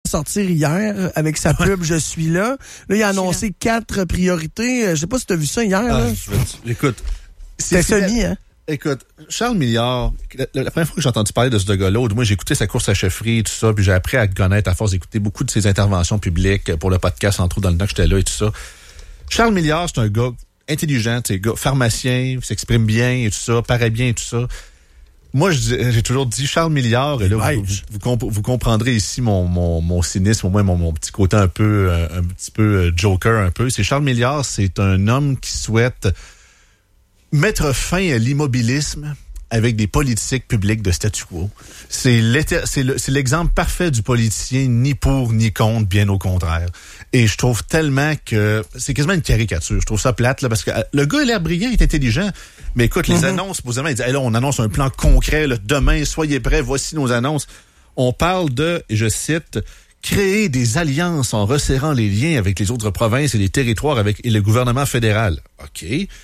sortir hier avec sa pub « Je suis là ». Là, il a annoncé 4 priorités. Je sais pas si tu as vu ça hier. Là. Écoute, c'était semi, hein? Écoute, Charles Milliard, la première fois que j'ai entendu parler de ce gars-là, moi j'ai écouté sa course à chefferie et tout ça, puis j'ai appris à le connaître à force d'écouter beaucoup de ses interventions publiques pour le podcast, entre autres dans le temps que j'étais là et tout ça. Charles Milliard, c'est un gars intelligent, c'est un gars pharmacien, il s'exprime bien et tout ça, paraît bien et tout ça. Moi, j'ai toujours dit Charles Milliard, et là, vous comprendrez ici mon cynisme, au moins mon petit côté un petit peu joker un peu. C'est Charles Milliard, c'est un homme qui souhaite mettre fin à l'immobilisme avec des politiques publiques de statu quo. C'est l'exemple parfait du politicien ni pour ni contre, bien au contraire. Et je trouve tellement que c'est quasiment une caricature. Je trouve ça plate, là, parce que le gars, il a l'air brillant, il est intelligent. Mais écoute, les annonces, supposément, il dit, hey, là, on annonce un plan concret, là, demain, soyez prêts, voici nos annonces. On parle de, et je cite, créer des alliances en resserrant les liens avec les autres provinces et les territoires et le gouvernement fédéral. OK.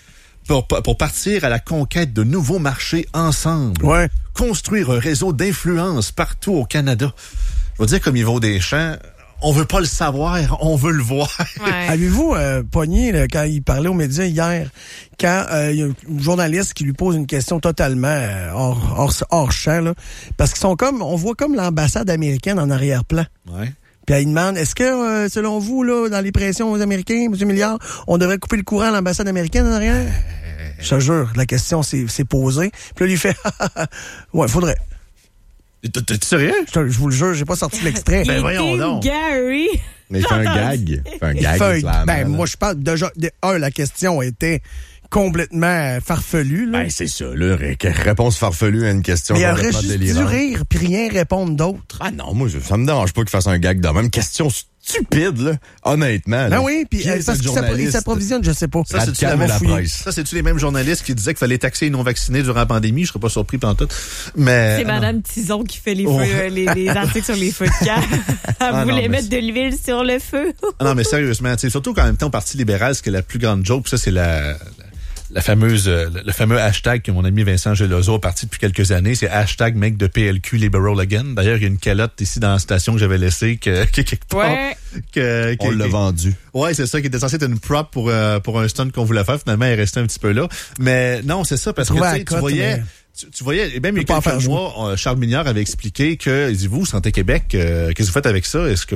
Pour partir à la conquête de nouveaux marchés ensemble. Ouais. Construire un réseau d'influence partout au Canada. Je veux dire, comme Yvon Deschamps, on veut pas le savoir, on veut le voir. Ouais. Avez-vous pogné là, quand il parlait aux médias hier, quand il y a un journaliste qui lui pose une question totalement hors champ, là, parce qu'ils sont comme, on voit comme l'ambassade américaine en arrière-plan. Ouais. Puis il demande, est-ce que, selon vous, là, dans les pressions aux Américains, M. Milliard, on devrait couper le courant à l'ambassade américaine en arrière? Je te jure, la question s'est posée. Puis là, lui fait, ouais, faudrait. T'es sérieux? Je vous le jure, j'ai pas sorti l'extrait. Ben voyons donc. Gary. Mais il fait un gag. Moi, je parle déjà, la question était complètement farfelue. Là. Ben, c'est ça, là. Réponse farfelue à une question complètement délirante. Mais il aurait juste dû rire puis rien répondre d'autre. Ah non, moi, ça me dérange pas qu'il fasse un gag de même. Question stupide, là. Honnêtement. Ben oui, puis parce qu'il s'approvisionne, je sais pas. Ça, c'est-tu les mêmes journalistes qui disaient qu'il fallait taxer les non-vaccinés durant la pandémie? Je serais pas surpris pantoute. Mais. C'est Madame Tison qui fait les feux, les articles sur les feux de camp. Elle voulait mettre de l'huile sur le feu. Non, mais sérieusement, surtout qu'en même temps, au Parti libéral, ce qui est la plus grande joke, ça, c'est le fameux hashtag que mon ami Vincent Gelozo a parti depuis quelques années, c'est hashtag make de PLQ liberal again. D'ailleurs, il y a une calotte ici dans la station que j'avais laissée qui est quelque part. Ouais. On l'a vendu. Ouais, c'est ça, qui était censé être une prop pour un stunt qu'on voulait faire. Finalement, elle est restée un petit peu là. Mais non, c'est ça, parce que tu voyais... Tu voyais, et même il y a quelques mois, Charles Milliard avait expliqué que, il dit, vous, Santé Québec, qu'est-ce que vous faites avec ça? Est-ce que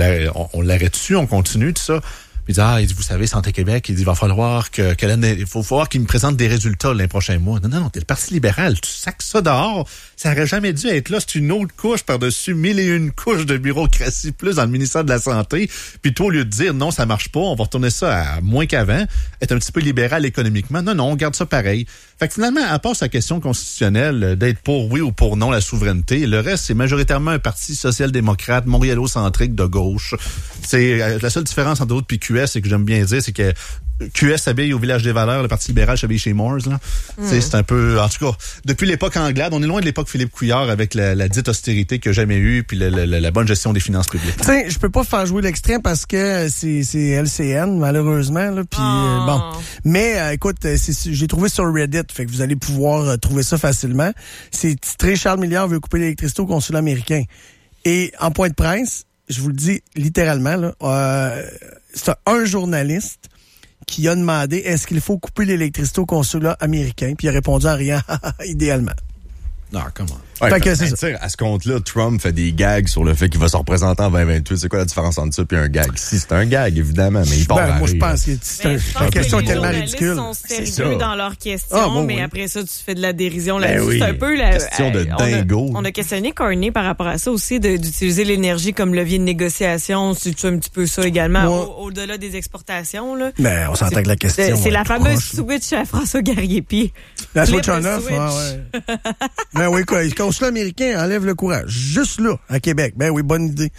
on l'arrête dessus, on continue, tout ça? Puis il dit, vous savez, Santé Québec, il dit, il va falloir il faut falloir qu'il me présente des résultats les prochains mois. Non, t'es le Parti libéral, tu sacs ça dehors. Ça aurait jamais dû être là. C'est une autre couche par-dessus 1001 couches de bureaucratie plus dans le ministère de la Santé. Puis toi, au lieu de dire, non, ça marche pas, on va retourner ça à moins qu'avant, être un petit peu libéral économiquement. Non, on garde ça pareil. Fait que finalement, à part sa question constitutionnelle d'être pour oui ou pour non la souveraineté, le reste, c'est majoritairement un parti social-démocrate, montréalocentrique de gauche. C'est la seule différence entre d'autres puis QS, c'est que j'aime bien dire, c'est que QS s'habille au Village des Valeurs, le Parti libéral s'habille chez Moores. Là. C'est un peu... En tout cas, depuis l'époque Anglade, on est loin de l'époque Philippe Couillard avec la dite austérité qu'il n'y a jamais eue puis la bonne gestion des finances publiques. Tu sais, je peux pas faire jouer l'extrait parce que c'est LCN, malheureusement. Là, puis bon. Mais écoute, j'ai trouvé sur Reddit, fait que vous allez pouvoir trouver ça facilement. C'est titré « Charles Milliard veut couper l'électricité au consulat américain ». Et en point de presse, je vous le dis littéralement, là, c'est un journaliste qui a demandé est-ce qu'il faut couper l'électricité au consulat américain, puis il a répondu à rien, idéalement. Non, comment? Ouais, à ce compte-là, Trump fait des gags sur le fait qu'il va se représenter en 2028. C'est quoi la différence entre ça et un gag? Si, c'est un gag, évidemment, mais il part moi, je pense que la question est tellement ridicule. Ils sont sérieux dans leurs questions, mais après ça, tu fais de la dérision là-dessus. Oui. C'est un peu la question de dingo. On a questionné Carney par rapport à ça aussi, d'utiliser l'énergie comme levier de négociation. C'est un petit peu ça également, au-delà des exportations. Là. Mais on s'entend que la question c'est la fameuse switch à François Garriépi. La switch on off, ouais. Ben oui, quoi, le consulat américain enlève le courage. Juste là, à Québec. Ben oui, bonne idée.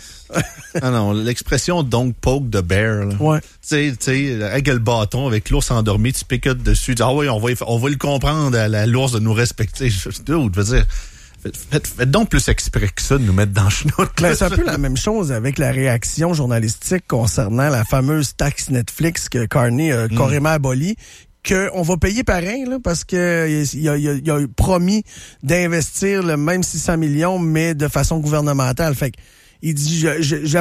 non, l'expression don't poke the bear. Là. Ouais. Tu sais, avec le bâton, avec l'ours endormi, tu picotes dessus. Tu dis, oui, on va le comprendre à l'ours de nous respecter. Je veux dire, faites donc plus exprès que ça de nous mettre dans le chenoute. C'est un peu la même chose avec la réaction journalistique concernant la fameuse taxe Netflix que Carney a carrément abolie. Qu'on va payer pareil, là, parce que il a promis d'investir le même 600 millions, mais de façon gouvernementale. Fait que, il dit,